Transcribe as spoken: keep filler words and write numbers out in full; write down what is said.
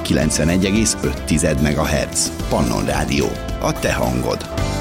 kilencvenegy egész öt MHz. Pannon Rádió. A te hangod.